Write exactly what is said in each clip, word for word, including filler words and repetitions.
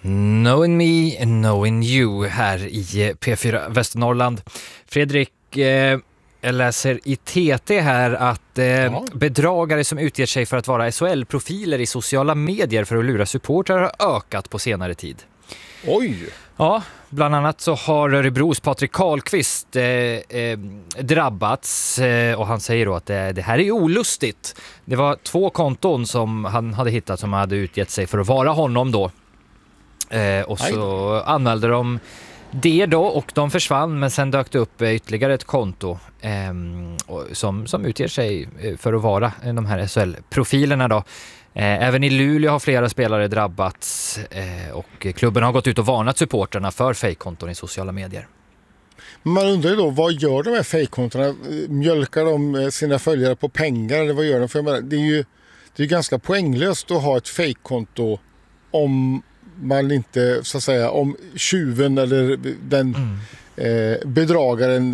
Knowing me and knowing you här i P fyra Västernorrland. Fredrik, eh, jag läser i T T här att eh, ja. bedragare som utger sig för att vara S H L-profiler i sociala medier för att lura supportrar har ökat på senare tid. Oj! Ja, bland annat så har Örebros Patrik Karlqvist eh, eh, drabbats eh, och han säger då att det, det här är olustigt. Det var två konton som han hade hittat som hade utgett sig för att vara honom då. Eh, och så anmälde de det då och de försvann, men sen dök det upp ytterligare ett konto eh, som, som utger sig för att vara de här S H L-profilerna då. Även i Luleå har flera spelare drabbats och klubben har gått ut och varnat supporterna för fejkkonton i sociala medier. Man undrar ju då, vad gör de här fejkkontorna? Mjölkar de sina följare på pengar eller vad gör de? För jag menar, det är ju det är ganska poänglöst att ha ett fejkkonto om man inte, så att säga, om tjuven eller den mm. eh, bedragaren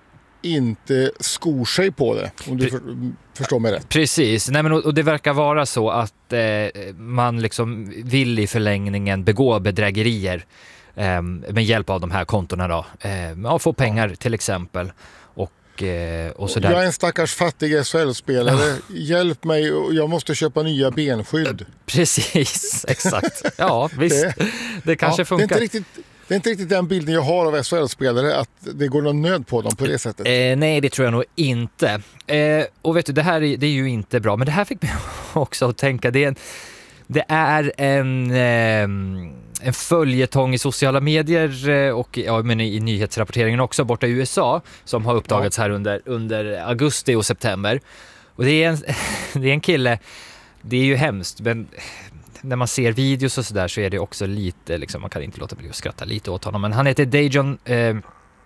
inte skor sig på det, om du för, förstår mig rätt. Precis, nej men och det verkar vara så att eh, man liksom vill i förlängningen begå bedrägerier eh, med hjälp av de här kontorna då. Eh, ja, få pengar till exempel. Och, eh, och sådär. Jag är en stackars fattig S H L-spelare. Hjälp mig, jag måste köpa nya benskydd. Precis, exakt. Ja, visst. Det, det kanske ja, funkar. Det är inte riktigt... Det är inte riktigt den bilden jag har av S H L-spelare, att det går någon nöd på dem på det sättet. Eh, nej, det tror jag nog inte. Eh, och vet du, det här är, det är ju inte bra. Men det här fick mig också att tänka. Det är en, det är en, eh, en följetong i sociala medier och ja, men i nyhetsrapporteringen också borta i U S A som har uppdagats ja. här under, under augusti och september. Och det är en, det är en kille, det är ju hemskt, men... när man ser videos och sådär så är det också lite, liksom, man kan inte låta bli att skratta lite åt honom. Men han heter Dejon, eh,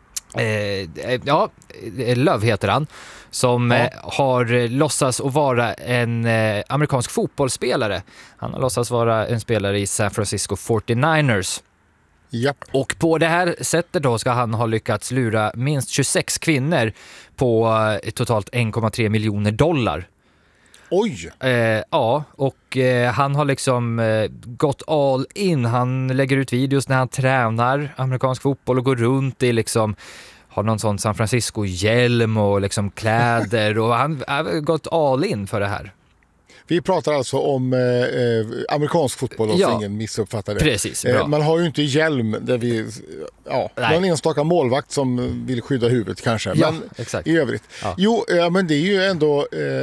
eh, ja, Love heter han, som ja. eh, har låtsats att vara en eh, amerikansk fotbollsspelare. Han har låtsats vara en spelare i San Francisco fyrtionioers. Ja. Och på det här sättet då ska han ha lyckats lura minst tjugosex kvinnor på eh, totalt en komma tre miljoner dollar. Oj! Eh, ja, och eh, han har liksom eh, gått all in. Han lägger ut videos när han tränar amerikansk fotboll och går runt i liksom, har någon sån San Francisco-hjälm och liksom kläder och han har gått all in för det här. Vi pratar alltså om eh, amerikansk fotboll och ja, ingen missuppfattar det. Precis, bra. Eh, man har ju inte hjälm där vi, ja, någon enstaka målvakt som vill skydda huvudet kanske. Ja, men exakt. I övrigt. Ja. Jo, ja, men det är ju ändå... Eh,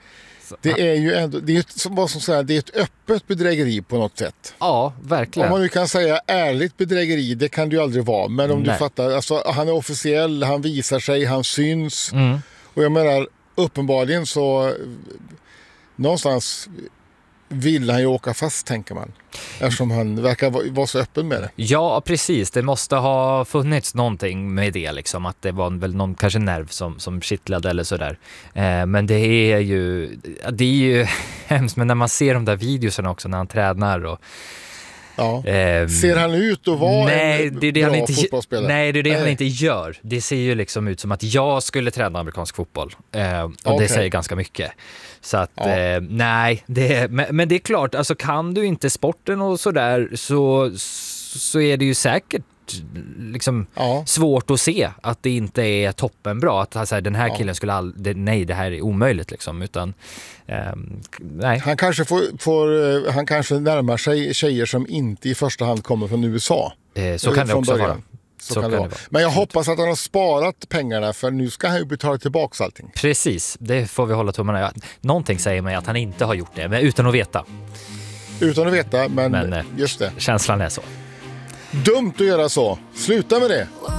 Det är ju ändå, det är ett, som vad som säger, det är ett öppet bedrägeri på något sätt. Ja, verkligen. Om man nu kan säga ärligt bedrägeri, det kan det ju aldrig vara. Men om Nej. du fattar, alltså, han är officiell, han visar sig, han syns. Mm. Och jag menar, uppenbarligen så någonstans vill han ju åka fast, tänker man. Eftersom han verkar vara så öppen med det. Ja, precis. Det måste ha funnits någonting med det. Liksom. Att det var väl någon kanske nerv som, som kittlade eller sådär. Eh, men det är ju det är ju hemskt. Men när man ser de där videorna också när han tränar och ja. Eh, ser han ut att vara nej, en det är det bra han inte, fotbollsspelare? Nej, det är det nej. han inte gör. Det ser ju liksom ut som att jag skulle träna amerikansk fotboll. Eh, och okay. det säger ganska mycket. Så att, ja. eh, nej, det är, men, men det är klart, alltså kan du inte sporten och sådär så, så är det ju säkert liksom ja. svårt att se att det inte är toppenbra. Att alltså, den här killen ja. skulle all, det, nej, det här är omöjligt liksom. Utan, eh, nej. Han kanske får, får, han kanske närmar sig tjejer som inte i första hand kommer från U S A. Eh, så kan det också början. vara. Så, så kan kan det vara. Men jag hoppas att han har sparat pengarna, för nu ska han ju betala tillbaka allting. Precis, det får vi hålla tummarna. Någonting säger mig att han inte har gjort det, men utan att veta. Utan att veta, men, men just det. Känslan är så. Dumt att göra så. Sluta med det.